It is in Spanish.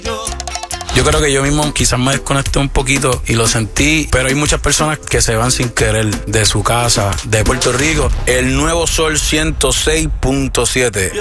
Yo creo que yo mismo quizás me desconecté un poquito y lo sentí, pero hay muchas personas que se van sin querer de su casa, de Puerto Rico. El Nuevo Sol 106.7.